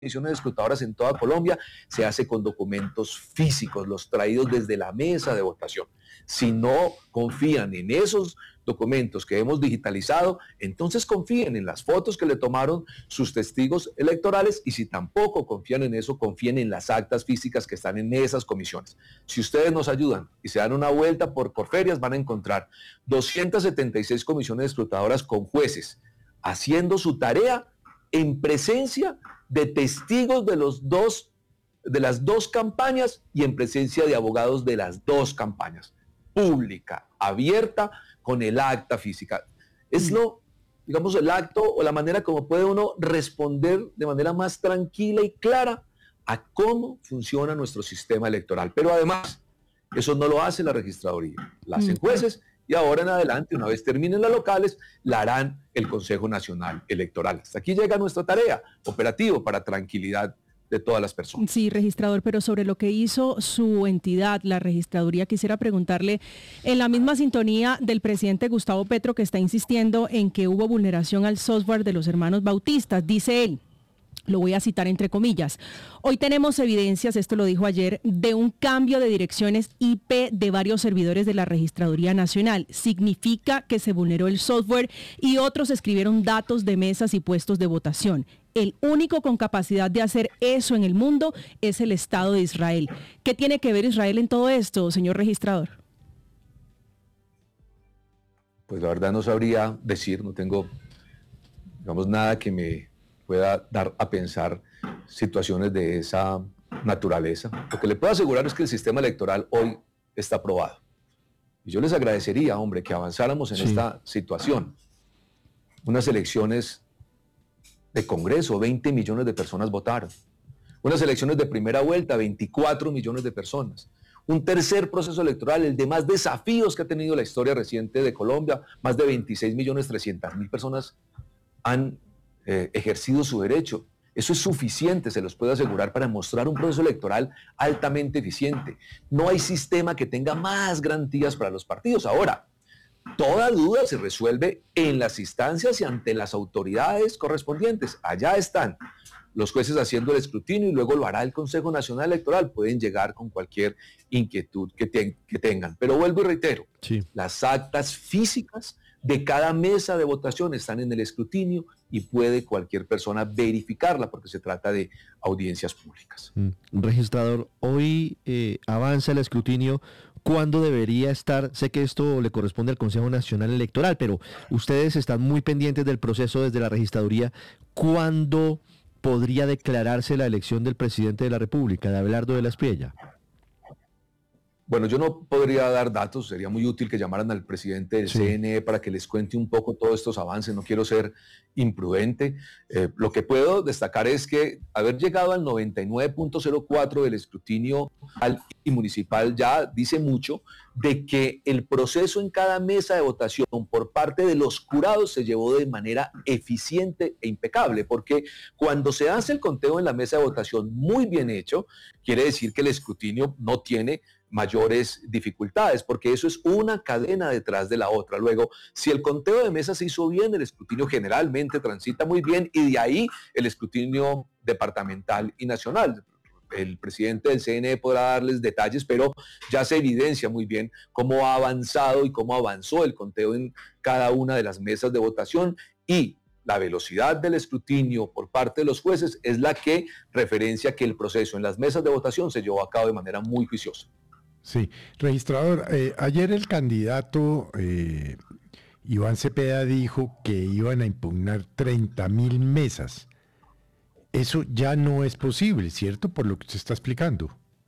comisiones escrutadoras en toda Colombia se hace con documentos físicos, los traídos desde la mesa de votación. Si no confían en esos documentos que hemos digitalizado, entonces confíen en las fotos que le tomaron sus testigos electorales, y si tampoco confían en eso, confíen en las actas físicas que están en esas comisiones. Si ustedes nos ayudan y se dan una vuelta por ferias, van a encontrar 276 comisiones escrutadoras con jueces haciendo su tarea en presencia de testigos de las dos campañas y en presencia de abogados de las dos campañas, pública, abierta, con el acta física. Es digamos, el acto o la manera como puede uno responder de manera más tranquila y clara a cómo funciona nuestro sistema electoral. Pero además, eso no lo hace la registraduría, la hacen jueces, y ahora en adelante, una vez terminen las locales, la harán el Consejo Nacional Electoral. Hasta aquí llega nuestra tarea, operativo para tranquilidad de todas las personas. Sí, registrador, pero sobre lo que hizo su entidad, la registraduría, quisiera preguntarle, en la misma sintonía del presidente Gustavo Petro, que está insistiendo en que hubo vulneración al software de los hermanos bautistas, dice él, lo voy a citar entre comillas: hoy tenemos evidencias, esto lo dijo ayer, de un cambio de direcciones IP de varios servidores de la Registraduría Nacional. Significa que se vulneró el software y otros escribieron datos de mesas y puestos de votación. El único con capacidad de hacer eso en el mundo es el Estado de Israel. ¿Qué tiene que ver Israel en todo esto, señor registrador? Pues la verdad no sabría decir, no tengo, digamos, nada que me pueda dar a pensar situaciones de esa naturaleza. Lo que le puedo asegurar es que el sistema electoral hoy está aprobado. Y yo les agradecería, hombre, que avanzáramos en esta situación. Unas elecciones de Congreso, 20 millones de personas votaron. Unas elecciones de primera vuelta, 24 millones de personas. Un tercer proceso electoral, el de más desafíos que ha tenido la historia reciente de Colombia, más de 26.300.000 personas han ejercido su derecho. Eso es suficiente, se los puedo asegurar, para mostrar un proceso electoral altamente eficiente. No hay sistema que tenga más garantías para los partidos. Ahora, toda duda se resuelve en las instancias y ante las autoridades correspondientes. Allá están los jueces haciendo el escrutinio y luego lo hará el Consejo Nacional Electoral. Pueden llegar con cualquier inquietud que tengan. Pero vuelvo y reitero, las actas físicas de cada mesa de votación están en el escrutinio y puede cualquier persona verificarla porque se trata de audiencias públicas. Registrador, hoy avanza el escrutinio. ¿Cuándo debería estar? Sé que esto le corresponde al Consejo Nacional Electoral, pero ustedes están muy pendientes del proceso desde la registraduría. ¿Cuándo podría declararse la elección del presidente de la República, de Abelardo de la Espriella? Bueno, yo no podría dar datos, sería muy útil que llamaran al presidente del CNE para que les cuente un poco todos estos avances, no quiero ser imprudente. Lo que puedo destacar es que haber llegado al 99.04 del escrutinio y municipal ya dice mucho de que el proceso en cada mesa de votación por parte de los jurados se llevó de manera eficiente e impecable, porque cuando se hace el conteo en la mesa de votación muy bien hecho, quiere decir que el escrutinio no tiene mayores dificultades, porque eso es una cadena detrás de la otra. Luego, si el conteo de mesas se hizo bien, el escrutinio generalmente transita muy bien, y de ahí el escrutinio departamental y nacional. El presidente del CNE podrá darles detalles, pero ya se evidencia muy bien cómo ha avanzado y cómo avanzó el conteo en cada una de las mesas de votación, y la velocidad del escrutinio por parte de los jueces es la que referencia que el proceso en las mesas de votación se llevó a cabo de manera muy juiciosa. Sí, registrador, ayer el candidato Iván Cepeda dijo que iban a impugnar 30.000 mesas. Eso ya no es posible, ¿cierto? Por lo que usted está explicando.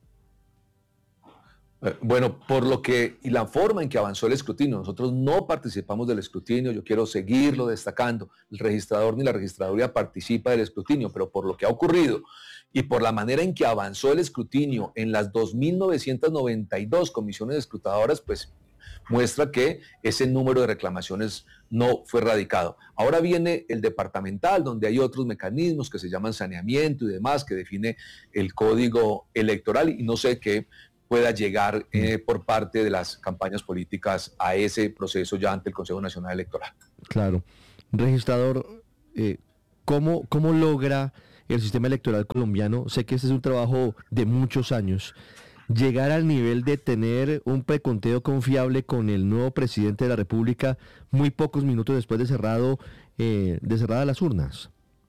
Bueno, por lo que y la forma en que avanzó el escrutinio, nosotros no participamos del escrutinio, yo quiero seguirlo destacando. El registrador ni la registraduría participa del escrutinio, pero por lo que ha ocurrido y por la manera en que avanzó el escrutinio en las 2.992 comisiones escrutadoras, pues muestra que ese número de reclamaciones no fue radicado. Ahora viene el departamental, donde hay otros mecanismos que se llaman saneamiento y demás, que define el código electoral, y no sé qué pueda llegar por parte de las campañas políticas a ese proceso ya ante el Consejo Nacional Electoral. Claro. Registrador, ¿cómo logra el sistema electoral colombiano, sé que este es un trabajo de muchos años, llegar al nivel de tener un preconteo confiable con el nuevo presidente de la República muy pocos minutos después de cerradas las urnas?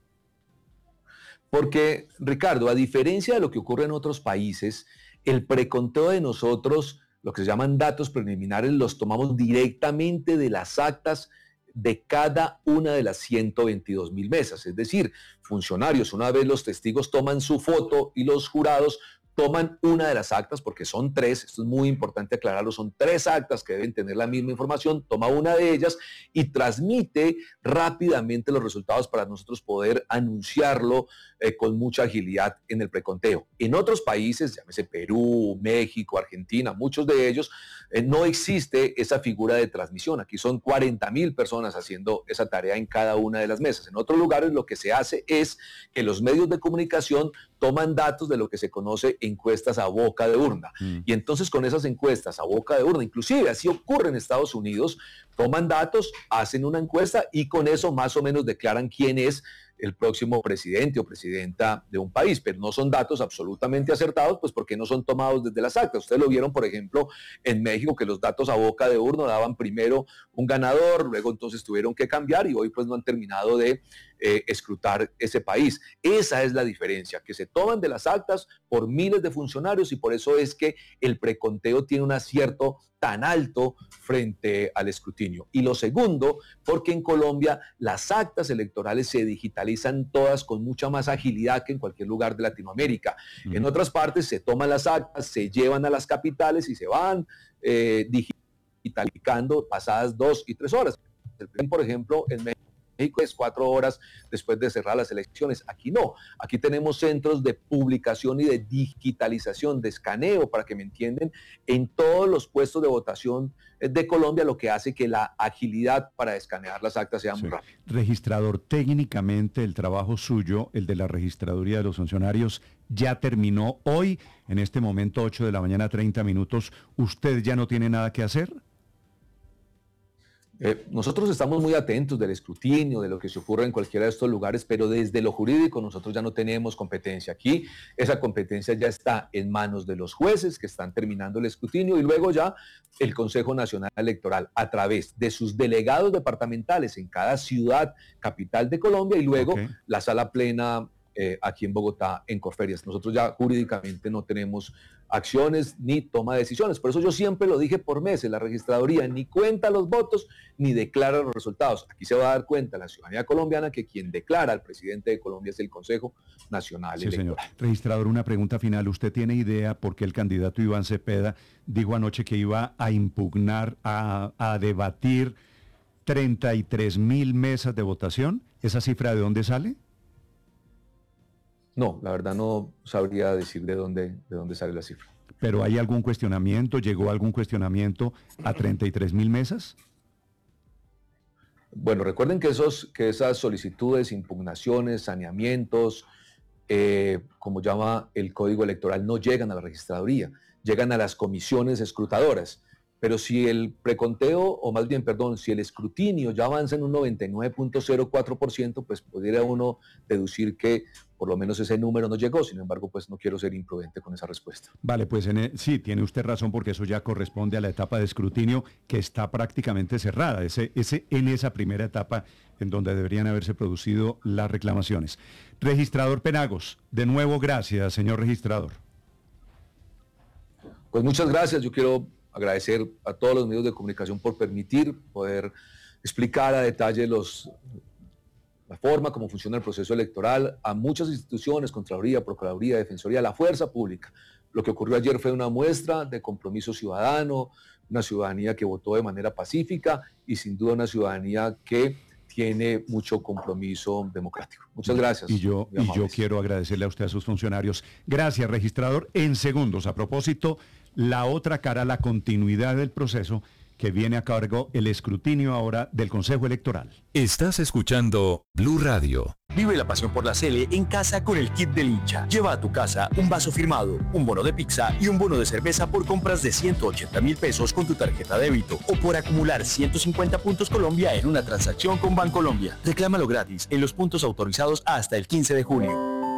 Porque, Ricardo, a diferencia de lo que ocurre en otros países, el preconteo de nosotros, lo que se llaman datos preliminares, los tomamos directamente de las actas de cada una de las 122.000 mesas. Es decir, funcionarios, una vez los testigos toman su foto y los jurados toman una de las actas, porque son 3, esto es muy importante aclararlo, son 3 actas que deben tener la misma información, toma una de ellas y transmite rápidamente los resultados para nosotros poder anunciarlo con mucha agilidad en el preconteo. En otros países, llámese Perú, México, Argentina, muchos de ellos, no existe esa figura de transmisión. Aquí son 40.000 personas haciendo esa tarea en cada una de las mesas. En otros lugares lo que se hace es que los medios de comunicación toman datos de lo que se conoce encuestas a boca de urna. Y entonces con esas encuestas a boca de urna, inclusive así ocurre en Estados Unidos, toman datos, hacen una encuesta y con eso más o menos declaran quién es el próximo presidente o presidenta de un país, pero no son datos absolutamente acertados, pues porque no son tomados desde las actas. Ustedes lo vieron, por ejemplo, en México, que los datos a boca de urna daban primero un ganador, luego entonces tuvieron que cambiar y hoy pues no han terminado de escrutar ese país. Esa es la diferencia, que se toman de las actas por miles de funcionarios y por eso es que el preconteo tiene un acierto tan alto frente al escrutinio. Y lo segundo, porque en Colombia las actas electorales se digitalizan todas con mucha más agilidad que en cualquier lugar de Latinoamérica. En otras partes se toman las actas, se llevan a las capitales y se van digitalizando pasadas 2 y 3 horas. Por ejemplo, en México es 4 horas después de cerrar las elecciones. Aquí no. Aquí tenemos centros de publicación y de digitalización, de escaneo, para que me entienden, en todos los puestos de votación de Colombia, lo que hace que la agilidad para escanear las actas sea muy rápida. Registrador, técnicamente el trabajo suyo, el de la registraduría de los funcionarios, ya terminó hoy, en este momento 8 de la mañana, 30 minutos. ¿Usted ya no tiene nada que hacer? Nosotros estamos muy atentos del escrutinio, de lo que se ocurre en cualquiera de estos lugares, pero desde lo jurídico nosotros ya no tenemos competencia. Aquí esa competencia ya está en manos de los jueces que están terminando el escrutinio y luego ya el Consejo Nacional Electoral a través de sus delegados departamentales en cada ciudad capital de Colombia y luego la sala plena aquí en Bogotá, en Corferias. Nosotros ya jurídicamente no tenemos acciones ni toma de decisiones. Por eso yo siempre lo dije por meses, la registraduría ni cuenta los votos ni declara los resultados. Aquí se va a dar cuenta la ciudadanía colombiana que quien declara al presidente de Colombia es el Consejo Nacional Electoral. Señor. Registrador, una pregunta final. ¿Usted tiene idea por qué el candidato Iván Cepeda dijo anoche que iba a impugnar, a debatir 33.000 mesas de votación? ¿Esa cifra de dónde sale? No, la verdad no sabría decir de dónde sale la cifra. ¿Pero hay algún cuestionamiento? ¿Llegó algún cuestionamiento a 33.000 mesas? Bueno, recuerden que esas solicitudes, impugnaciones, saneamientos, como llama el Código Electoral, no llegan a la registraduría, llegan a las comisiones escrutadoras. Pero si el preconteo, o más bien, perdón, si el escrutinio ya avanza en un 99.04%, pues pudiera uno deducir que por lo menos ese número no llegó. Sin embargo, pues no quiero ser imprudente con esa respuesta. Vale, pues sí, tiene usted razón porque eso ya corresponde a la etapa de escrutinio que está prácticamente cerrada. En esa primera etapa en donde deberían haberse producido las reclamaciones. Registrador Penagos, de nuevo gracias, señor registrador. Pues muchas gracias. Yo quiero agradecer a todos los medios de comunicación por permitir poder explicar a detalle la forma como funciona el proceso electoral, a muchas instituciones, Contraloría, Procuraduría, Defensoría, la fuerza pública. Lo que ocurrió ayer fue una muestra de compromiso ciudadano, una ciudadanía que votó de manera pacífica y sin duda una ciudadanía que tiene mucho compromiso democrático. Muchas gracias. Y yo quiero agradecerle a usted, a sus funcionarios. Gracias, registrador. En segundos, a propósito, la otra cara, la continuidad del proceso que viene a cargo el escrutinio ahora del Consejo Electoral. Estás escuchando Blue Radio. Vive la pasión por la Sele en casa con el kit del hincha. Lleva a tu casa un vaso firmado, un bono de pizza y un bono de cerveza por compras de 180.000 pesos con tu tarjeta de débito o por acumular 150 puntos Colombia en una transacción con Bancolombia. Reclámalo gratis en los puntos autorizados hasta el 15 de junio.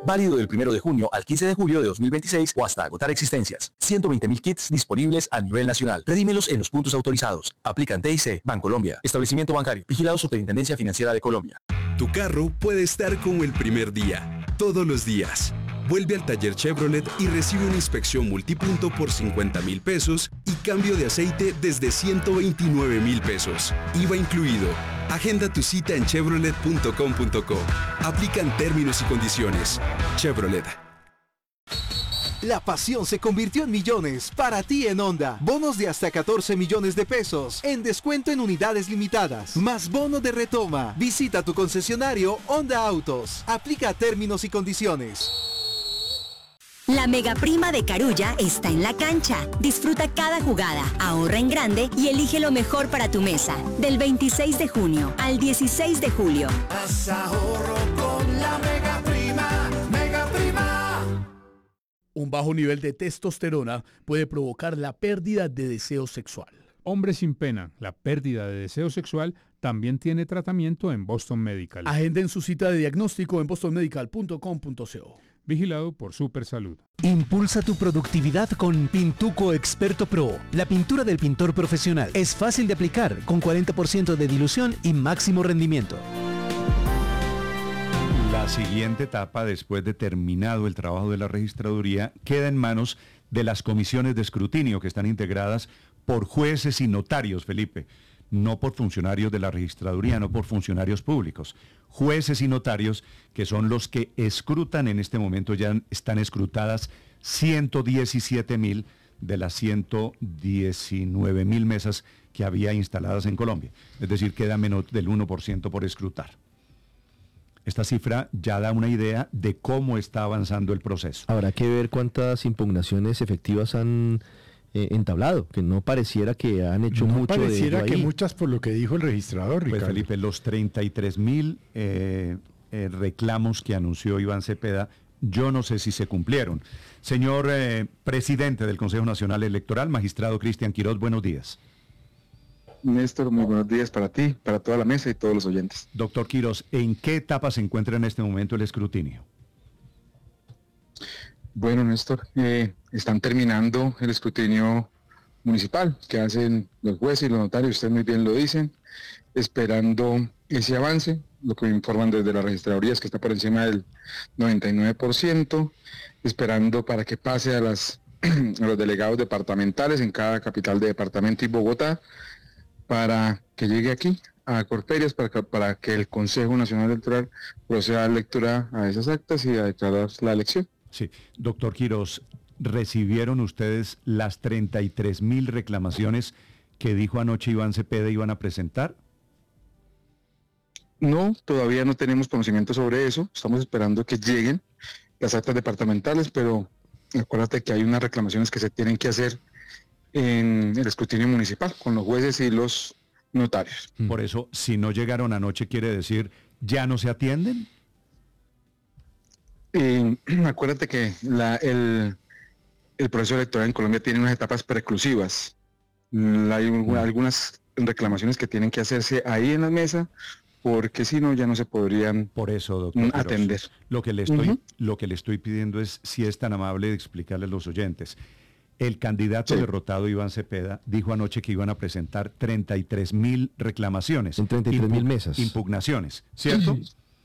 Válido del 1 de junio al 15 de julio de 2026 o hasta agotar existencias. 120.000 kits disponibles a nivel nacional. Redímelos en los puntos autorizados. Aplican TIC, Bancolombia. Establecimiento bancario. Vigilado Superintendencia Financiera de Colombia. Tu carro puede estar como el primer día, todos los días. Vuelve al taller Chevrolet y recibe una inspección multipunto por 50.000 pesos y cambio de aceite desde 129.000 pesos. IVA incluido. Agenda tu cita en chevrolet.com.co. Aplican términos y condiciones. Chevrolet. La pasión se convirtió en millones para ti en Honda. Bonos de hasta 14 millones de pesos en descuento en unidades limitadas. Más bono de retoma. Visita tu concesionario Honda Autos. Aplica términos y condiciones. La mega prima de Carulla está en la cancha. Disfruta cada jugada, ahorra en grande y elige lo mejor para tu mesa. Del 26 de junio al 16 de julio. Haz ahorro con la mega prima, mega prima. Un bajo nivel de testosterona puede provocar la pérdida de deseo sexual. Hombre sin pena, la pérdida de deseo sexual también tiene tratamiento en Boston Medical. Agenden su cita de diagnóstico en bostonmedical.com.co. Vigilado por Supersalud. Impulsa tu productividad con Pintuco Experto Pro, la pintura del pintor profesional. Es fácil de aplicar, con 40% de dilución y máximo rendimiento. La siguiente etapa, después de terminado el trabajo de la registraduría, queda en manos de las comisiones de escrutinio que están integradas por jueces y notarios, Felipe. No por funcionarios de la registraduría, no por funcionarios públicos. Jueces y notarios que son los que escrutan, en este momento ya están escrutadas 117.000 de las 119.000 mesas que había instaladas en Colombia. Es decir, queda menos del 1% por escrutar. Esta cifra ya da una idea de cómo está avanzando el proceso. Habrá que ver cuántas impugnaciones efectivas han entablado, que no pareciera que han hecho no mucho de ello ahí. pareciera que muchas, por lo que dijo el registrador, Pues Ricardo. Felipe, los 33.000 reclamos que anunció Iván Cepeda, yo no sé si se cumplieron. Señor presidente del Consejo Nacional Electoral, magistrado Cristian Quiroz, buenos días. Néstor, muy buenos días para ti, para toda la mesa y todos los oyentes. Doctor Quiroz, ¿en qué etapa se encuentra en este momento el escrutinio? Bueno, Néstor, están terminando el escrutinio municipal que hacen los jueces y los notarios, ustedes muy bien lo dicen, esperando ese avance. Lo que me informan desde la registraduría es que está por encima del 99%, esperando para que pase a los delegados departamentales en cada capital de departamento y Bogotá, para que llegue aquí a Corferias, para que el Consejo Nacional Electoral proceda a la lectura a esas actas y a declarar la elección. Sí, doctor Quiroz, ¿recibieron ustedes las 33.000 reclamaciones que dijo anoche Iván Cepeda iban a presentar? No, todavía no tenemos conocimiento sobre eso, estamos esperando que lleguen las actas departamentales, pero acuérdate que hay unas reclamaciones que se tienen que hacer en el escrutinio municipal con los jueces y los notarios. Por eso, si no llegaron anoche, quiere decir, ¿ya no se atienden? Acuérdate que el proceso electoral en Colombia tiene unas etapas preclusivas. Hay algunas reclamaciones que tienen que hacerse ahí en la mesa, porque si no ya no se podrían por eso, doctor atender. Quiroz, lo que le estoy pidiendo es, si es tan amable, de explicarle a los oyentes. El candidato derrotado, Iván Cepeda, dijo anoche que iban a presentar 33.000 reclamaciones. En 33.000 mesas. Impugnaciones, ¿cierto?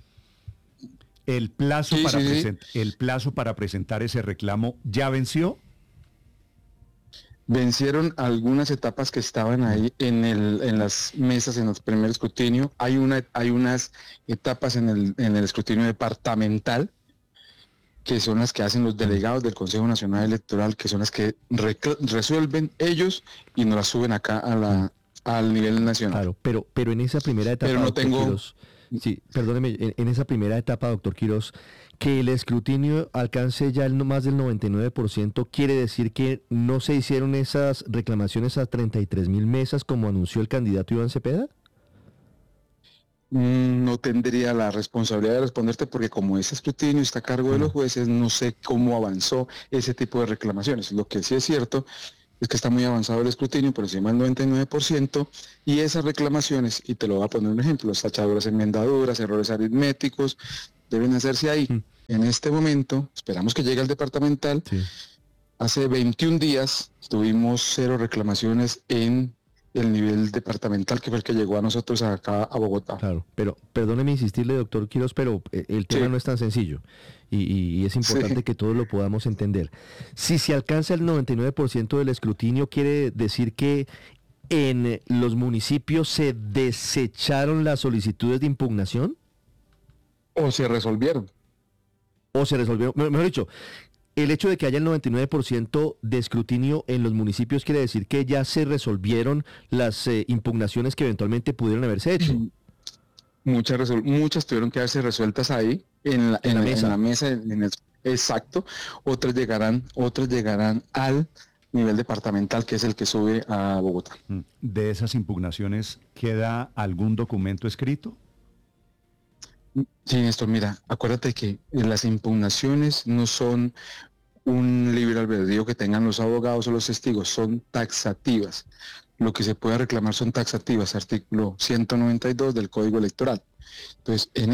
El plazo para presentar ese reclamo ya venció. Vencieron algunas etapas que estaban ahí en las mesas, en el primer escrutinio. Hay unas etapas en el escrutinio departamental, que son las que hacen los delegados del Consejo Nacional Electoral, que son las que resuelven ellos y nos las suben acá al nivel nacional. Claro, pero en esa primera etapa, pero no tengo... Quiroz, sí, perdóneme, en esa primera etapa, doctor Quiroz, que el escrutinio alcance ya más del 99%, ¿quiere decir que no se hicieron esas reclamaciones a 33.000 mesas como anunció el candidato Iván Cepeda? No tendría la responsabilidad de responderte porque como ese escrutinio está a cargo de los jueces, no sé cómo avanzó ese tipo de reclamaciones. Lo que sí es cierto es que está muy avanzado el escrutinio, por encima del 99%, y esas reclamaciones, y te lo voy a poner un ejemplo, las tachaduras enmendaduras, errores aritméticos, deben hacerse ahí. en este momento, esperamos que llegue al departamental. Sí. Hace 21 días tuvimos 0 reclamaciones en el nivel departamental, que fue el que llegó a nosotros acá a Bogotá. Claro, pero perdóneme insistirle, doctor Quiroz, pero el tema no es tan sencillo y es importante que todos lo podamos entender. Si se alcanza el 99% del escrutinio, ¿quiere decir que en los municipios se desecharon las solicitudes de impugnación? O se resolvieron. O se resolvieron, mejor dicho, el hecho de que haya el 99% de escrutinio en los municipios quiere decir que ya se resolvieron las impugnaciones que eventualmente pudieron haberse hecho. Muchas tuvieron que haberse resueltas ahí, en la mesa. Exacto. Otras llegarán al nivel departamental, que es el que sube a Bogotá. ¿De esas impugnaciones queda algún documento escrito? Sí, Néstor, mira, acuérdate que las impugnaciones no son un libre albedrío que tengan los abogados o los testigos, son taxativas. Lo que se puede reclamar son taxativas, artículo 192 del Código Electoral. Entonces, en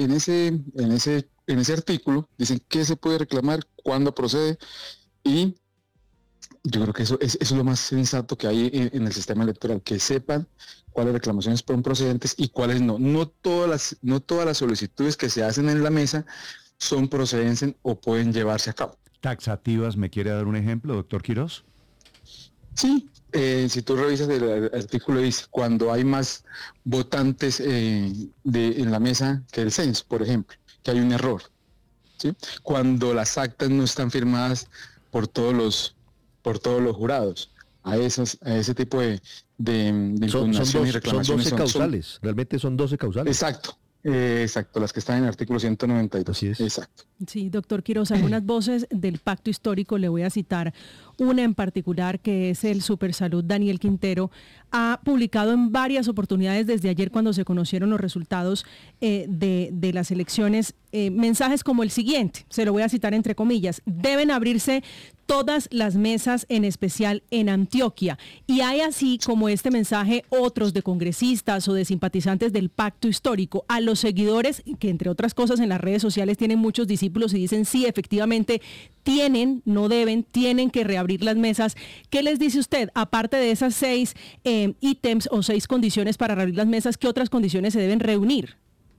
ese artículo dicen qué se puede reclamar, cuándo procede, y yo creo que eso es lo más sensato que hay en el sistema electoral, que sepan cuáles reclamaciones son procedentes y cuáles no. No todas las solicitudes que se hacen en la mesa son procedentes o pueden llevarse a cabo. ¿Taxativas me quiere dar un ejemplo, doctor Quiroz? Sí, si tú revisas el artículo, dice cuando hay más votantes en la mesa que el censo, por ejemplo, que hay un error, ¿sí? Cuando las actas no están firmadas por todos los jurados, a ese tipo de impugnación y reclamaciones. Son 12 causales, realmente son 12 causales. Exacto, las que están en el artículo 192. Así es. Exacto. Sí, doctor Quiroz, algunas voces del pacto histórico, le voy a citar una en particular, que es el Supersalud Daniel Quintero, ha publicado en varias oportunidades desde ayer, cuando se conocieron los resultados de las elecciones, mensajes como el siguiente, se lo voy a citar entre comillas: deben abrirse todas las mesas, en especial en Antioquia. Y hay, así como este mensaje, otros de congresistas o de simpatizantes del pacto histórico a los seguidores, que entre otras cosas en las redes sociales tienen muchos discípulos y dicen sí, efectivamente tienen que reabrir las mesas. ¿Qué les dice usted? Aparte de esas 6 ítems o 6 condiciones para reabrir las mesas, ¿qué otras condiciones se deben reunir?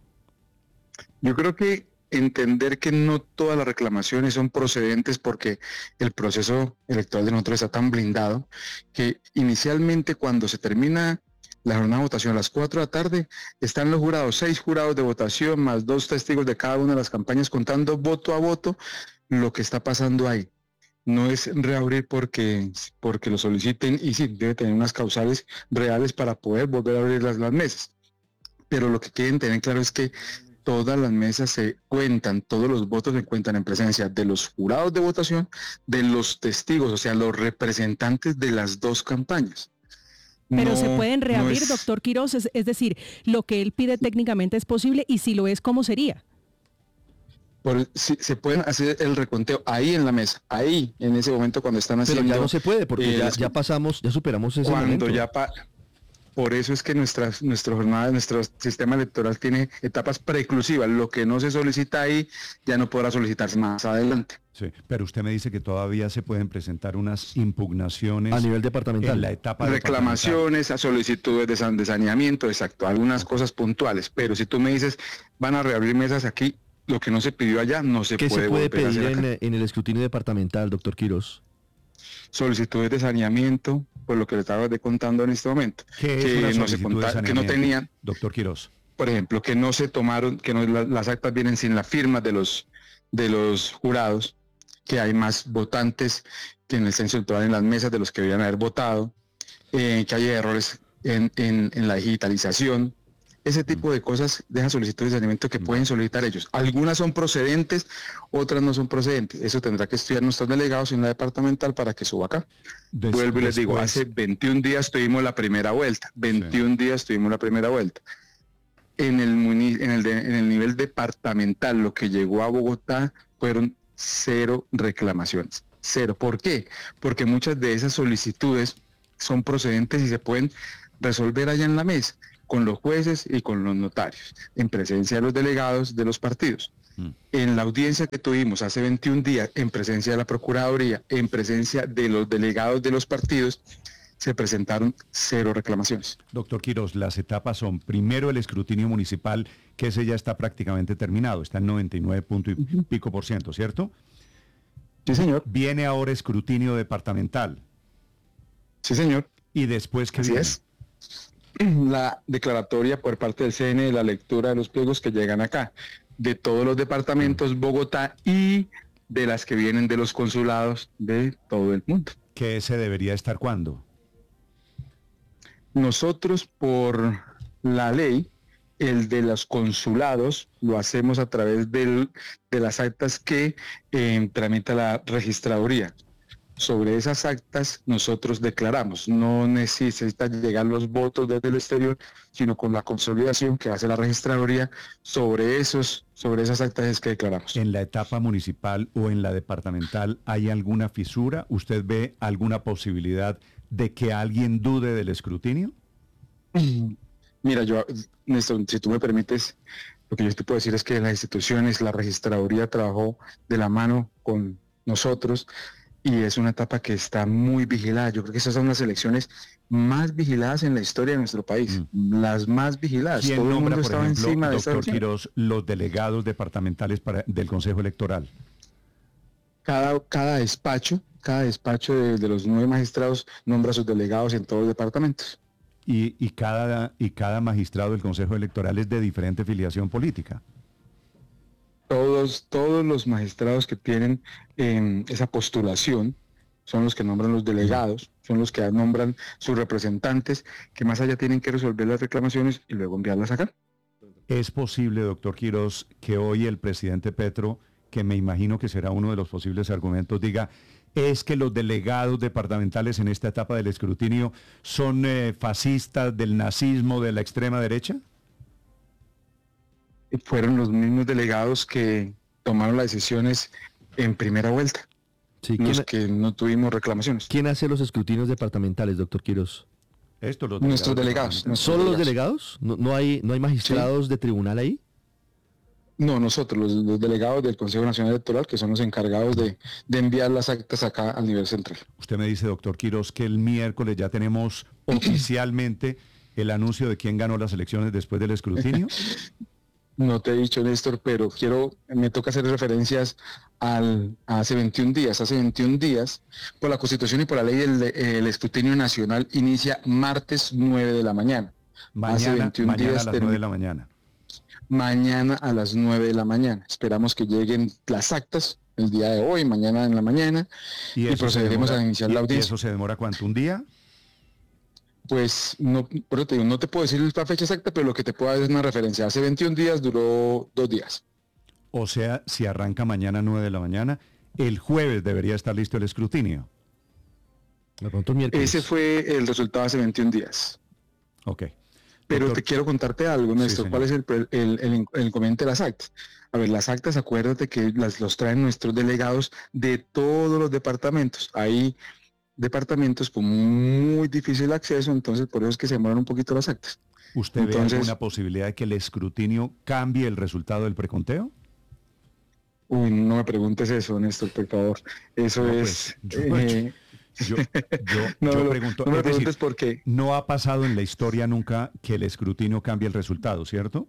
Yo creo que entender que no todas las reclamaciones son procedentes, porque el proceso electoral de nosotros está tan blindado que inicialmente, cuando se termina la jornada de votación a las 4 de la tarde, están los jurados, 6 jurados de votación más 2 testigos de cada una de las campañas, contando voto a voto lo que está pasando ahí. No es reabrir porque lo soliciten, y sí, debe tener unas causales reales para poder volver a abrir las mesas. Pero lo que quieren tener claro es que todas las mesas se cuentan, todos los votos se cuentan en presencia de los jurados de votación, de los testigos, o sea, los representantes de las 2 campañas. Pero se pueden reabrir, doctor Quiroz, es decir, lo que él pide técnicamente es posible, y si lo es, ¿cómo sería? Si se pueden hacer el reconteo ahí en la mesa, ahí en ese momento cuando están haciendo. Pero ya no se puede, porque ya superamos ese momento. Por eso es que nuestra jornada, nuestro sistema electoral tiene etapas preclusivas. Lo que no se solicita ahí ya no podrá solicitarse más adelante. Sí, pero usted me dice que todavía se pueden presentar unas impugnaciones a nivel departamental. En la etapa reclamaciones, a solicitudes de saneamiento, exacto, algunas cosas puntuales. Pero si tú me dices, van a reabrir mesas aquí, lo que no se pidió allá no se puede. ¿Qué se puede pedir en el escrutinio departamental, doctor Quiroz? Solicitudes de saneamiento, por lo que le estaba contando en este momento. Que no tenían, doctor Quiroz. Por ejemplo, que no se tomaron, que las actas vienen sin la firma de los jurados, que hay más votantes que en el censo electoral en las mesas de los que deberían haber votado, que hay errores en la digitalización. Ese tipo de cosas dejan solicitudes de saneamiento que pueden solicitar ellos. Algunas son procedentes, otras no son procedentes. Eso tendrá que estudiar nuestros delegados en la departamental para que suba acá. Vuelvo y les digo, hace 21 días tuvimos la primera vuelta. 21 días tuvimos la primera vuelta. En el nivel departamental, lo que llegó a Bogotá fueron 0 reclamaciones. 0. ¿Por qué? Porque muchas de esas solicitudes son procedentes y se pueden resolver allá en la mesa, con los jueces y con los notarios, en presencia de los delegados de los partidos. En la audiencia que tuvimos hace 21 días, en presencia de la Procuraduría, en presencia de los delegados de los partidos, se presentaron 0 reclamaciones. Doctor Quiroz, las etapas son primero el escrutinio municipal, que ese ya está prácticamente terminado, está en 99 punto y pico por ciento, ¿cierto? Sí, señor. Viene ahora escrutinio departamental. Sí, señor. ¿Y después qué Así viene? es. La declaratoria por parte del CNE de la lectura de los pliegos que llegan acá, de todos los departamentos, Bogotá, y de las que vienen de los consulados de todo el mundo. ¿Que ese debería estar cuándo? Nosotros, por la ley, el de los consulados lo hacemos a través de las actas que tramita la registraduría. Sobre esas actas nosotros declaramos, no necesita llegar los votos desde el exterior, sino con la consolidación que hace la registraduría, sobre esas actas es que declaramos. ¿En la etapa municipal o en la departamental hay alguna fisura? ¿Usted ve alguna posibilidad de que alguien dude del escrutinio? Mira, Néstor, si tú me permites, lo que yo te puedo decir es que las instituciones, la registraduría trabajó de la mano con nosotros y es una etapa que está muy vigilada. Yo creo que esas son las elecciones más vigiladas en la historia de nuestro país, las más vigiladas. ¿Quién Todo el nombra, mundo por estaba ejemplo, encima de esta doctor elección. Quiroz, los delegados departamentales del Consejo Electoral? Cada despacho de los 9 magistrados nombra sus delegados en todos los departamentos. Y cada magistrado del Consejo Electoral es de diferente filiación política. Todos los magistrados que tienen esa postulación son los que nombran los delegados, son los que nombran sus representantes, que más allá tienen que resolver las reclamaciones y luego enviarlas acá. ¿Es posible, doctor Quiroz, que hoy el presidente Petro, que me imagino que será uno de los posibles argumentos, diga, es que los delegados departamentales en esta etapa del escrutinio son fascistas del nazismo, de la extrema derecha? Fueron los mismos delegados que tomaron las decisiones en primera vuelta, Sí, los que no tuvimos reclamaciones. ¿Quién hace los escrutinios departamentales, doctor Quiroz? Nuestros delegados. ¿Solo los delegados? ¿No hay magistrados de tribunal ahí? No, nosotros, los delegados del Consejo Nacional Electoral, que son los encargados de enviar las actas acá al nivel central. Usted me dice, doctor Quiroz, que el miércoles ya tenemos oficialmente el anuncio de quién ganó las elecciones después del escrutinio. No te he dicho, Néstor, pero me toca hacer referencias a hace 21 días. Hace 21 días, por la Constitución y por la ley, el escrutinio nacional inicia martes 9 de la mañana. Mañana a las 9 de la mañana. Mañana a las 9 de la mañana. Esperamos que lleguen las actas el día de hoy, mañana en la mañana, y procederemos a iniciar la audiencia. ¿Y eso se demora cuánto? ¿Un día? Pues no, por eso te digo, no te puedo decir la fecha exacta, pero lo que te puedo dar es una referencia. Hace 21 días duró 2 días. O sea, si arranca mañana a 9 de la mañana, el jueves debería estar listo el escrutinio. Ese fue el resultado hace 21 días. Ok. Pero Doctor, te quiero contarte algo, Néstor. Sí, ¿Cuál es el inconveniente de las actas? A ver, las actas, acuérdate que los traen nuestros delegados de todos los departamentos. Hay departamentos con muy difícil acceso, entonces por eso es que se demoran un poquito las actas. ¿Usted ve alguna posibilidad de que el escrutinio cambie el resultado del preconteo? Uy, no me preguntes eso, Néstor, por favor. Eso no, es... Pues, yo pregunto, no me es preguntes decir, por qué. No ha pasado en la historia nunca que el escrutinio cambie el resultado, ¿cierto?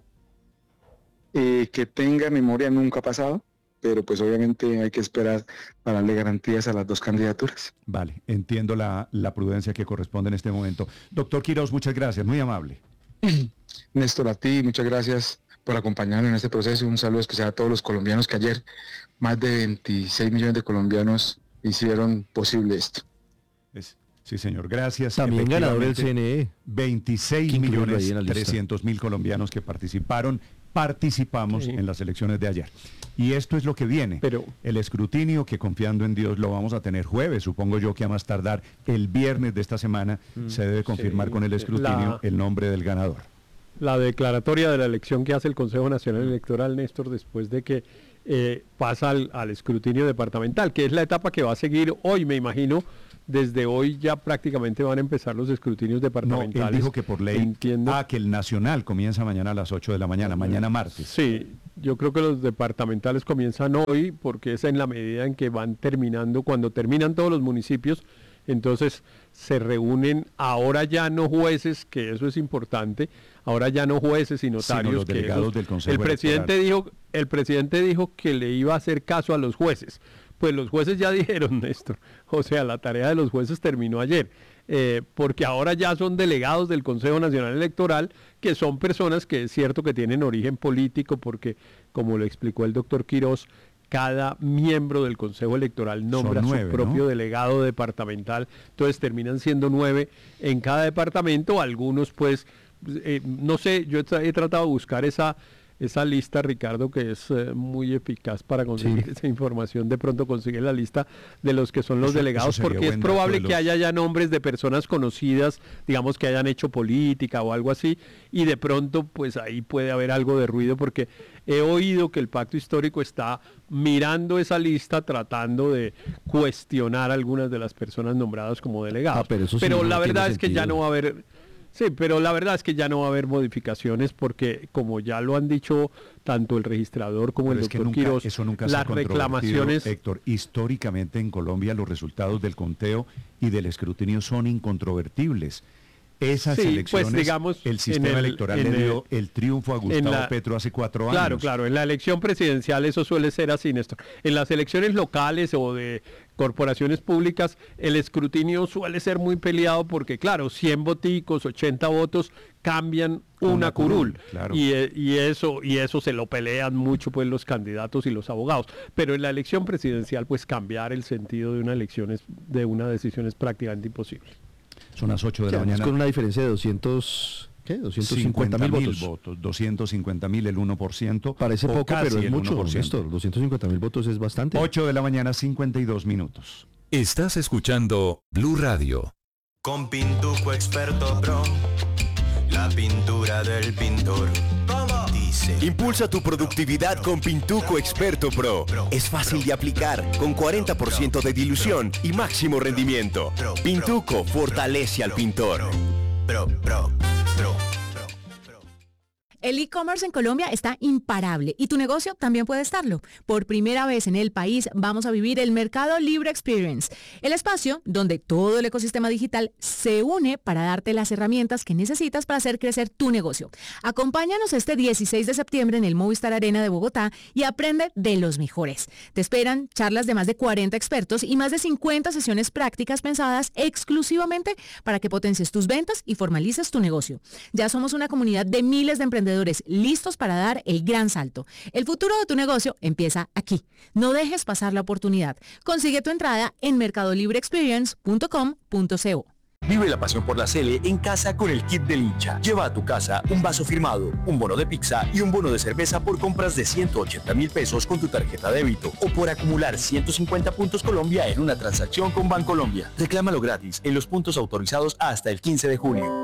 Que tenga memoria nunca ha pasado, pero pues obviamente hay que esperar para darle garantías a las dos candidaturas. Vale, entiendo la prudencia que corresponde en este momento. Doctor Quiroz, muchas gracias, muy amable. Néstor, a ti, muchas gracias por acompañarnos en este proceso. Un saludo especial a todos los colombianos que ayer más de 26 millones de colombianos hicieron posible esto. Sí, señor, gracias. También ganador del CNE. 26.300.000 colombianos que participamos en las elecciones de ayer. Y esto es lo que viene. Pero el escrutinio, que confiando en Dios lo vamos a tener jueves, supongo yo que a más tardar el viernes de esta semana se debe confirmar con el escrutinio el nombre del ganador. La declaratoria de la elección que hace el Consejo Nacional Electoral, Néstor, después de que pasa al escrutinio departamental, que es la etapa que va a seguir hoy, me imagino, desde hoy ya prácticamente van a empezar los escrutinios departamentales. No, él dijo que por ley. Entiendo. Que el nacional comienza mañana a las 8 de la mañana, mañana martes. Sí, yo creo que los departamentales comienzan hoy porque es en la medida en que van terminando, cuando terminan todos los municipios, entonces se reúnen ahora ya no jueces, que eso es importante, ahora ya no jueces y notarios, los delegados del Consejo el presidente dijo que le iba a hacer caso a los jueces. Pues los jueces ya dijeron, Néstor, o sea, la tarea de los jueces terminó ayer, porque ahora ya son delegados del Consejo Nacional Electoral, que son personas que es cierto que tienen origen político, porque como lo explicó el doctor Quirós, cada miembro del Consejo Electoral nombra su propio delegado departamental, entonces terminan siendo 9 en cada departamento, algunos pues, no sé, yo he tratado de buscar esa lista, Ricardo, que es muy eficaz para conseguir esa información. De pronto consigue la lista de los que son los delegados, porque es probable que haya ya nombres de personas conocidas, digamos que hayan hecho política o algo así, y de pronto pues ahí puede haber algo de ruido, porque he oído que el Pacto Histórico está mirando esa lista, tratando de cuestionar a algunas de las personas nombradas como delegados. Pero la verdad es que ya no va a haber... Sí, pero la verdad es que ya no va a haber modificaciones porque, como ya lo han dicho tanto el registrador como el doctor Quirós, las reclamaciones... Héctor, históricamente en Colombia los resultados del conteo y del escrutinio son incontrovertibles. Esas elecciones, pues, digamos, el sistema electoral le dio el triunfo a Gustavo Petro hace 4 años. Claro, en la elección presidencial eso suele ser así, Néstor. En las elecciones locales o de corporaciones públicas, el escrutinio suele ser muy peleado porque, claro, 100 voticos, 80 votos cambian una curul. Claro. Y eso se lo pelean mucho pues los candidatos y los abogados. Pero en la elección presidencial, pues cambiar el sentido de de una decisión es prácticamente imposible. Son las 8 de la mañana. Con una diferencia de 250.000 votos. 250.000, el 1%. Parece poco, pero es mucho, Néstor. 250.000 votos es bastante. 8 de la mañana, 52 minutos. Estás escuchando Blue Radio. Con Pintuco Experto Pro, la pintura del pintor. Impulsa tu productividad con Pintuco Experto Pro. Es fácil de aplicar, con 40% de dilución y máximo rendimiento. Pintuco fortalece al pintor. El e-commerce en Colombia está imparable y tu negocio también puede estarlo. Por primera vez en el país vamos a vivir el Mercado Libre Experience, el espacio donde todo el ecosistema digital se une para darte las herramientas que necesitas para hacer crecer tu negocio. Acompáñanos este 16 de septiembre en el Movistar Arena de Bogotá y aprende de los mejores. Te esperan charlas de más de 40 expertos y más de 50 sesiones prácticas pensadas exclusivamente para que potencies tus ventas y formalices tu negocio. Ya somos una comunidad de miles de emprendedores listos para dar el gran salto. El futuro de tu negocio empieza aquí. No dejes pasar la oportunidad. Consigue tu entrada en mercadolibreexperience.com.co. Vive la pasión por la Sele en casa con el kit del hincha. Lleva a tu casa un vaso firmado, un bono de pizza y un bono de cerveza por compras de 180.000 pesos con tu tarjeta de débito o por acumular 150 puntos Colombia en una transacción con Bancolombia. Reclámalo gratis en los puntos autorizados hasta el 15 de junio.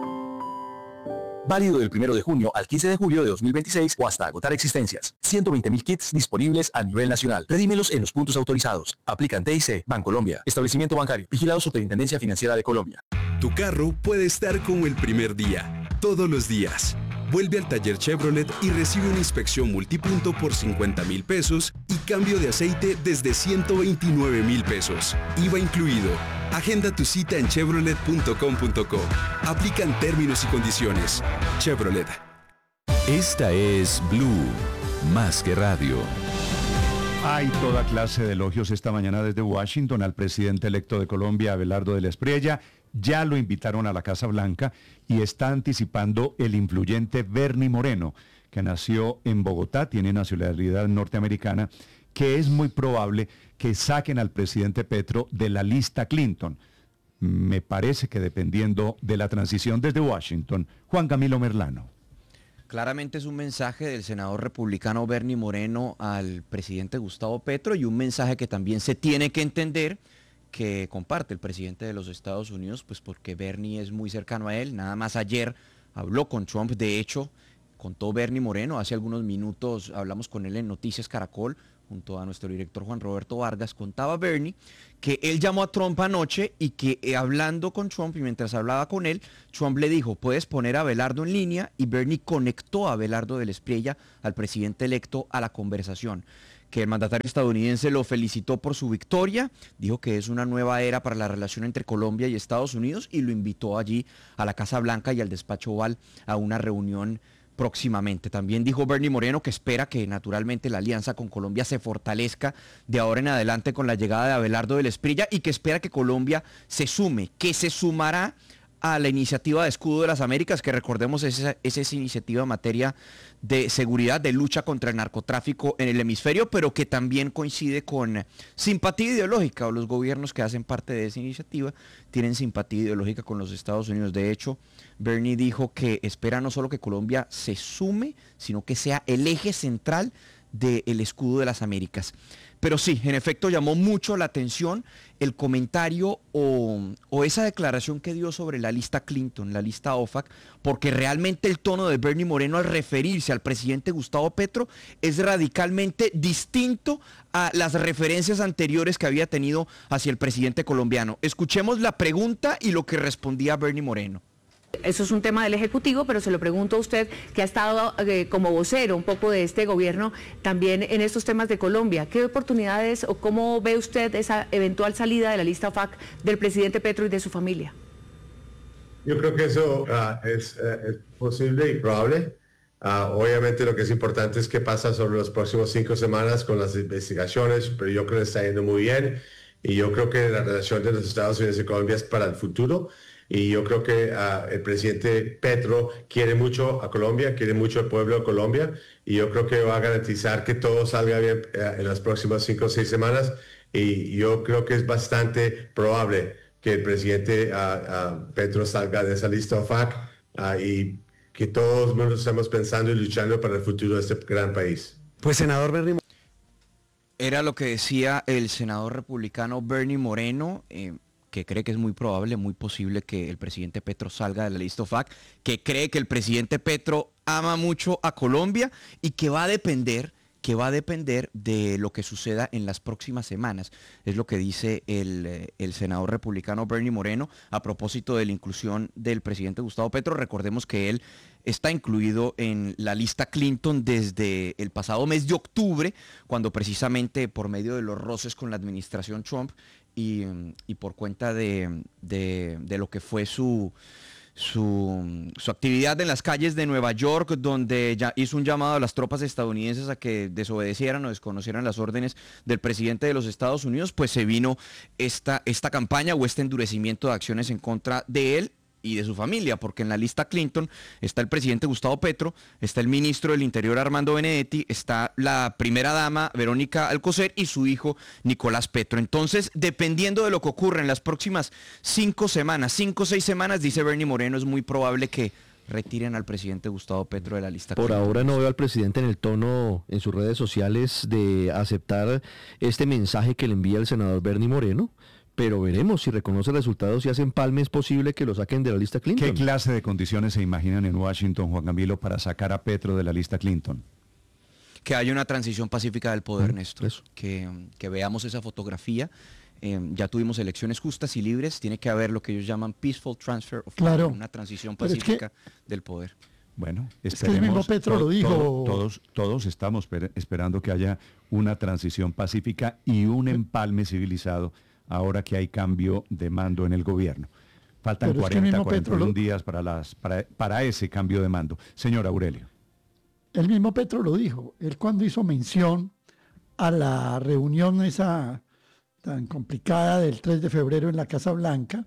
Válido del 1 de junio al 15 de julio de 2026 o hasta agotar existencias. 120.000 kits disponibles a nivel nacional. Redímelos en los puntos autorizados. Aplican TIC, Bancolombia, Establecimiento Bancario, vigilado Superintendencia Financiera de Colombia. Tu carro puede estar como el primer día, todos los días. Vuelve al taller Chevrolet y recibe una inspección multipunto por 50.000 pesos y cambio de aceite desde 129.000 pesos. IVA incluido. Agenda tu cita en chevrolet.com.co. Aplican términos y condiciones. Chevrolet. Esta es Blue, más que radio. Hay toda clase de elogios esta mañana desde Washington al presidente electo de Colombia, Abelardo de la Espriella. Ya lo invitaron a la Casa Blanca y está anticipando el influyente Bernie Moreno, que nació en Bogotá, tiene nacionalidad norteamericana, que es muy probable que saquen al presidente Petro de la lista Clinton. Me parece que dependiendo de la transición desde Washington, Juan Camilo Merlano. Claramente es un mensaje del senador republicano Bernie Moreno al presidente Gustavo Petro y un mensaje que también se tiene que entender que comparte el presidente de los Estados Unidos, pues porque Bernie es muy cercano a él. Nada más ayer habló con Trump, de hecho, contó Bernie Moreno, hace algunos minutos hablamos con él en Noticias Caracol, junto a nuestro director Juan Roberto Vargas, contaba Bernie que él llamó a Trump anoche y que hablando con Trump y mientras hablaba con él, Trump le dijo, puedes poner a Abelardo en línea, y Bernie conectó a Abelardo del Espriella, al presidente electo, a la conversación. Que el mandatario estadounidense lo felicitó por su victoria, dijo que es una nueva era para la relación entre Colombia y Estados Unidos y lo invitó allí a la Casa Blanca y al despacho Oval a una reunión próximamente. También dijo Bernie Moreno que espera que naturalmente la alianza con Colombia se fortalezca de ahora en adelante con la llegada de Abelardo del Espriella y que espera que Colombia se sume, que se sumará a la iniciativa de Escudo de las Américas, que recordemos es esa iniciativa en materia de seguridad, de lucha contra el narcotráfico en el hemisferio, pero que también coincide con simpatía ideológica, o los gobiernos que hacen parte de esa iniciativa tienen simpatía ideológica con los Estados Unidos. De hecho, Bernie dijo que espera no solo que Colombia se sume, sino que sea el eje central del Escudo de las Américas. Pero sí, en efecto llamó mucho la atención el comentario o esa declaración que dio sobre la lista Clinton, la lista OFAC, porque realmente el tono de Bernie Moreno al referirse al presidente Gustavo Petro es radicalmente distinto a las referencias anteriores que había tenido hacia el presidente colombiano. Escuchemos la pregunta y lo que respondía Bernie Moreno. Eso es un tema del Ejecutivo, pero se lo pregunto a usted, que ha estado como vocero un poco de este gobierno también en estos temas de Colombia. ¿Qué oportunidades o cómo ve usted esa eventual salida de la lista OFAC del presidente Petro y de su familia? Yo creo que eso es posible y probable. Obviamente lo que es importante es qué pasa sobre las próximas 5 semanas con las investigaciones, pero yo creo que está yendo muy bien y yo creo que la relación de los Estados Unidos y Colombia es para el futuro. Y yo creo que el presidente Petro quiere mucho a Colombia, quiere mucho al pueblo de Colombia, y yo creo que va a garantizar que todo salga bien en las próximas 5 o 6 semanas. Y yo creo que es bastante probable que el presidente Petro salga de esa lista OFAC y que todos nosotros estamos pensando y luchando para el futuro de este gran país. Pues senador Bernie. Era lo que decía el senador republicano Bernie Moreno, que cree que es muy probable, muy posible que el presidente Petro salga de la lista OFAC, que cree que el presidente Petro ama mucho a Colombia y que va a depender de lo que suceda en las próximas semanas. Es lo que dice el senador republicano Bernie Moreno a propósito de la inclusión del presidente Gustavo Petro. Recordemos que él está incluido en la lista Clinton desde el pasado mes de octubre, cuando precisamente por medio de los roces con la administración Trump y por cuenta de lo que fue su actividad en las calles de Nueva York, donde ya hizo un llamado a las tropas estadounidenses a que desobedecieran o desconocieran las órdenes del presidente de los Estados Unidos, pues se vino esta campaña o este endurecimiento de acciones en contra de él y de su familia, porque en la lista Clinton está el presidente Gustavo Petro, está el ministro del Interior Armando Benedetti, está la primera dama Verónica Alcocer y su hijo Nicolás Petro. Entonces, dependiendo de lo que ocurra en las próximas 5 o 6 semanas, dice Bernie Moreno, es muy probable que retiren al presidente Gustavo Petro de la lista Por Clinton. ahora no veo al presidente en el tono en sus redes sociales de aceptar este mensaje que le envía el senador Bernie Moreno. Pero veremos si reconoce resultados y hace empalme, es posible que lo saquen de la lista Clinton. ¿Qué clase de condiciones se imaginan en Washington, Juan Camilo, para sacar a Petro de la lista Clinton? Que haya una transición pacífica del poder, Néstor. Que veamos esa fotografía. Ya tuvimos elecciones justas y libres. Tiene que haber lo que ellos llaman peaceful transfer of power, una transición pacífica del poder. Bueno, esperemos. Es que el mismo Petro lo dijo. Todos estamos esperando que haya una transición pacífica y un empalme civilizado ahora que hay cambio de mando en el gobierno. Faltan 41 días para ese cambio de mando. Señor Aurelio. El mismo Petro lo dijo. Él cuando hizo mención a la reunión esa tan complicada del 3 de febrero en la Casa Blanca,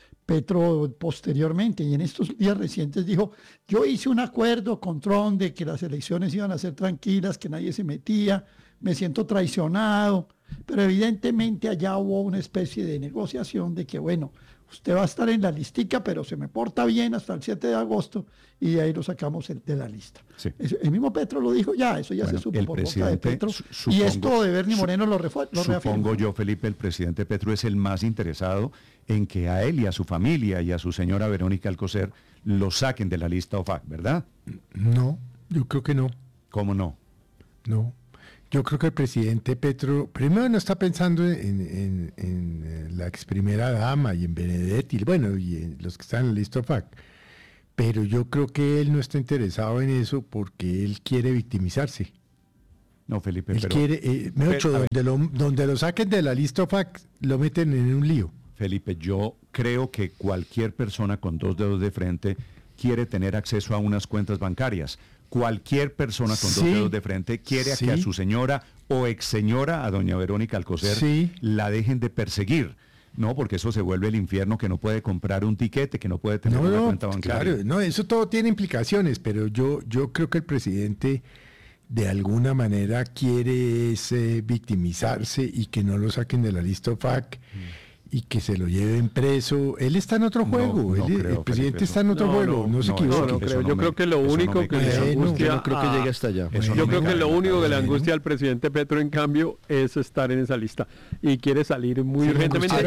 Petro posteriormente y en estos días recientes dijo, yo hice un acuerdo con Trump de que las elecciones iban a ser tranquilas, que nadie se metía, me siento traicionado, pero evidentemente allá hubo una especie de negociación de que, bueno, usted va a estar en la listica, pero se me porta bien hasta el 7 de agosto y de ahí lo sacamos de la lista. Sí. El mismo Petro lo dijo ya, eso ya se supo por boca de Petro. Y esto de Bernie Moreno lo reafirma. Supongo yo, Felipe, el presidente Petro es el más interesado en que a él y a su familia y a su señora Verónica Alcocer lo saquen de la lista OFAC, ¿verdad? No, yo creo que no. ¿Cómo no? No. Yo creo que el presidente Petro, primero no está pensando en la ex primera dama y en Benedetti, bueno, y en los que están en la lista FAC, pero yo creo que él no está interesado en eso porque él quiere victimizarse. No, Felipe, él pero... quiere, donde lo saquen de la lista FAC, lo meten en un lío. Felipe, yo creo que cualquier persona con 2 dedos de frente quiere tener acceso a unas cuentas bancarias. Cualquier persona con 2 dedos de frente quiere que a su señora o ex señora, a doña Verónica Alcocer, la dejen de perseguir. No, porque eso se vuelve el infierno, que no puede comprar un tiquete, que no puede tener una cuenta bancaria. Claro, no, eso todo tiene implicaciones, pero yo creo que el presidente de alguna manera quiere victimizarse y que no lo saquen de la lista FAC. Y que se lo lleven preso. Él está en otro juego. No creo, el presidente Felipe, está en otro juego. No se equivoque. No creo. Yo creo que lo único que le angustia... no creo que llegue hasta allá. Yo creo que lo único que le angustia al presidente Petro, en cambio, es estar en esa lista. Y quiere salir muy urgentemente.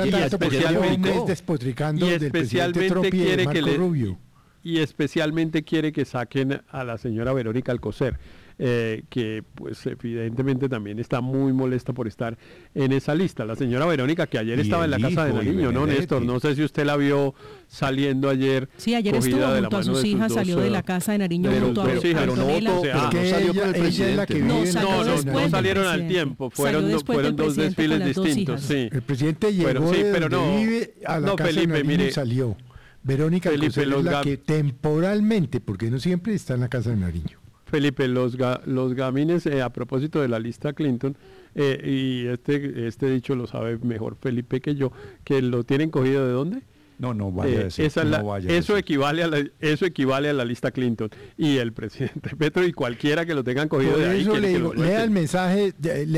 Y especialmente quiere que saquen a la señora Verónica Alcocer. Que pues evidentemente también está muy molesta por estar en esa lista. La señora Verónica, que ayer estaba en la casa de Nariño, ¿no, Néstor? No sé si usted la vio saliendo ayer. Sí, ayer estuvo junto a sus hijas, salió de la casa de Nariño junto a pero no salió con el presidente. No salieron al tiempo, fueron 2 desfiles distintos. Sí. El presidente llegó de donde vive a la casa de Nariño y salió. Verónica Alcocer es la que temporalmente, porque no siempre está en la casa de Nariño. Felipe, los gamines, a propósito de la lista Clinton, y este dicho lo sabe mejor Felipe que yo, que lo tienen cogido ¿de dónde? No vaya a decir. Eso equivale a la lista Clinton. Y el presidente Petro y cualquiera que lo tengan cogido por de ahí. Eso le digo, lea el mensaje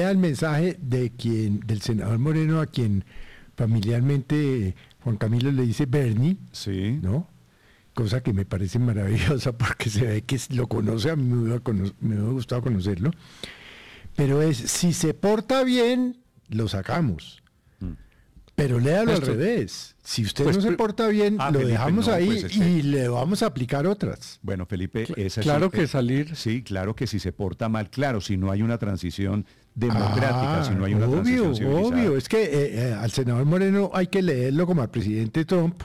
del senador Moreno, a quien familiarmente Juan Camilo le dice Bernie, sí, ¿no? Cosa que me parece maravillosa porque se ve que lo conoce, a mí me hubiera gustado conocerlo, pero es, si se porta bien, lo sacamos, pero léalo al revés, si usted no se porta bien, lo Felipe, dejamos ahí y le vamos a aplicar otras. Bueno, Felipe, Sí, claro que si se porta mal, claro, si no hay una transición democrática, si no hay una transición civilizada. Obvio, es que al senador Moreno hay que leerlo como al presidente Trump,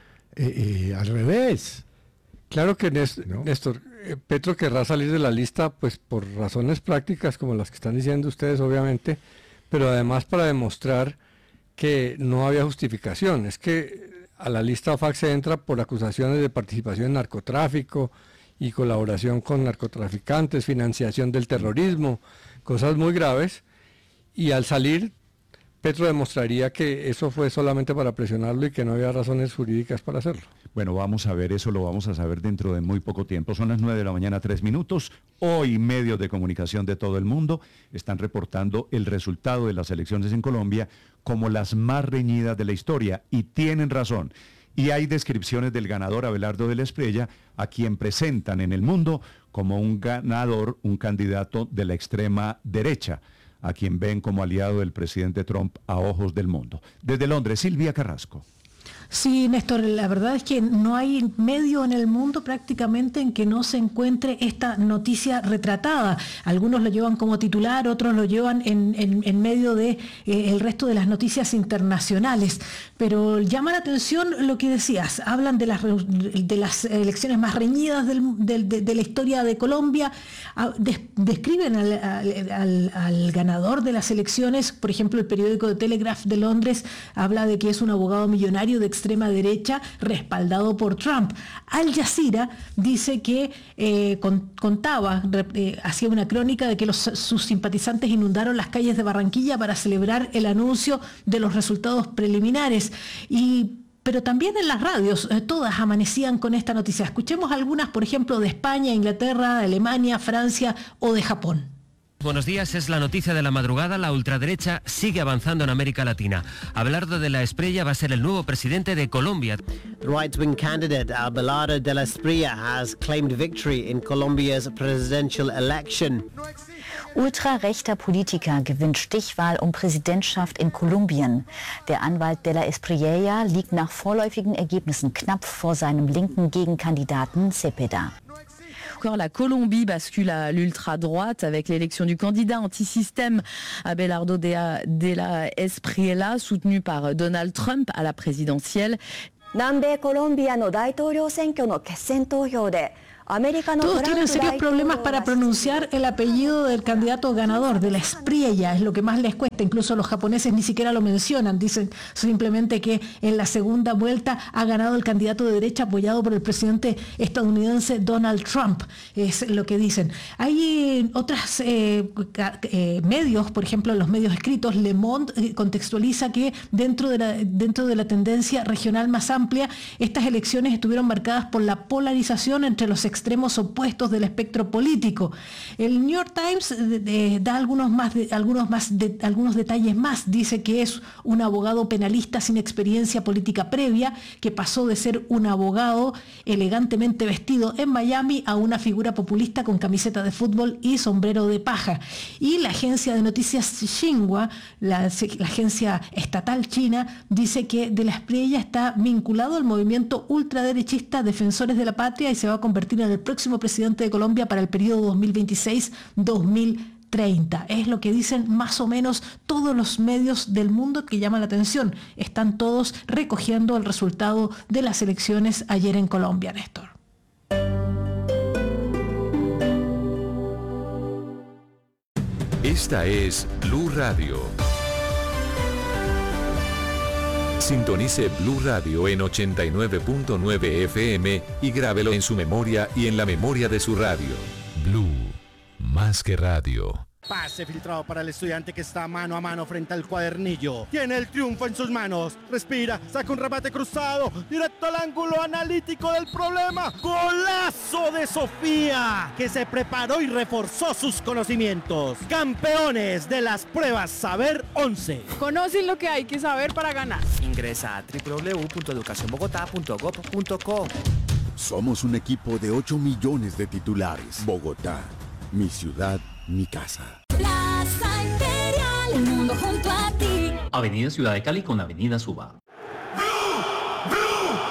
al revés. Claro que Néstor, Petro querrá salir de la lista pues por razones prácticas como las que están diciendo ustedes obviamente, pero además para demostrar que no había justificación. Es que a la lista FAC se entra por acusaciones de participación en narcotráfico y colaboración con narcotraficantes, financiación del terrorismo, cosas muy graves, y al salir Petro demostraría que eso fue solamente para presionarlo y que no había razones jurídicas para hacerlo. Bueno, vamos a ver, eso lo vamos a saber dentro de muy poco tiempo. Son las 9:03 a.m. Hoy medios de comunicación de todo el mundo están reportando el resultado de las elecciones en Colombia como las más reñidas de la historia, y tienen razón. Y hay descripciones del ganador Abelardo de la Espriella, a quien presentan en el mundo como un ganador, un candidato de la extrema derecha, a quien ven como aliado del presidente Trump a ojos del mundo. Desde Londres, Silvia Carrasco. Sí, Néstor, la verdad es que no hay medio en el mundo prácticamente en que no se encuentre esta noticia retratada. Algunos lo llevan como titular, otros lo llevan en medio de el resto de las noticias internacionales. Pero llama la atención lo que decías, hablan de las elecciones más reñidas de la historia de Colombia, describen al ganador de las elecciones. Por ejemplo, el periódico The Telegraph de Londres habla de que es un abogado millonario de extrema derecha respaldado por Trump. Al Jazeera dice que hacía una crónica de que sus simpatizantes inundaron las calles de Barranquilla para celebrar el anuncio de los resultados preliminares. Pero también en las radios, todas amanecían con esta noticia. Escuchemos algunas, por ejemplo, de España, Inglaterra, de Alemania, Francia o de Japón. Buenos días, es la noticia de la madrugada. La ultraderecha sigue avanzando en América Latina. Abelardo de la Espriella va a ser el nuevo presidente de Colombia. Right-wing candidate Abelardo de la Espriella has claimed victory in Colombia's presidential election. Ultrarechter Politiker gewinnt Stichwahl um Präsidentschaft in Kolumbien. Der Anwalt de la Espriella liegt nach vorläufigen Ergebnissen knapp vor seinem linken Gegenkandidaten Cepeda. Encore la Colombie bascule à l'ultra-droite avec l'élection du candidat anti-système Abelardo de la Espriella, soutenu par Donald Trump à la présidentielle. 南米コロンビアの大統領選挙の決選投票で Todos tienen serios problemas para pronunciar el apellido del candidato ganador, de la Espriella, es lo que más les cuesta. Incluso los japoneses ni siquiera lo mencionan, dicen simplemente que en la segunda vuelta ha ganado el candidato de derecha apoyado por el presidente estadounidense Donald Trump, es lo que dicen. Hay otros medios, por ejemplo los medios escritos, Le Monde contextualiza que dentro de la tendencia regional más amplia, estas elecciones estuvieron marcadas por la polarización entre los extremos opuestos del espectro político. El New York Times da algunos detalles más. Dice que es un abogado penalista sin experiencia política previa, que pasó de ser un abogado elegantemente vestido en Miami a una figura populista con camiseta de fútbol y sombrero de paja. Y la agencia de noticias Xinhua, la agencia estatal china, dice que de la Espriella está vinculado al movimiento ultraderechista Defensores de la Patria y se va a convertir en el próximo presidente de Colombia para el periodo 2026-2030. Es lo que dicen más o menos todos los medios del mundo que llaman la atención. Están todos recogiendo el resultado de las elecciones ayer en Colombia, Néstor. Esta es Blue Radio. Sintonice Blue Radio en 89.9 FM y grábelo en su memoria y en la memoria de su radio. Blue, más que radio. Pase filtrado para el estudiante que está mano a mano frente al cuadernillo. Tiene el triunfo en sus manos. Respira, saca un remate cruzado, directo al ángulo analítico del problema. ¡Golazo de Sofía! Que se preparó y reforzó sus conocimientos. Campeones de las pruebas Saber 11. Conocen lo que hay que saber para ganar. Ingresa a www.educacionbogotá.gov.co. Somos un equipo de 8 millones de titulares. Bogotá, mi ciudad, mi casa. Plaza Imperial, el mundo junto a ti. Avenida Ciudad de Cali con Avenida Suba.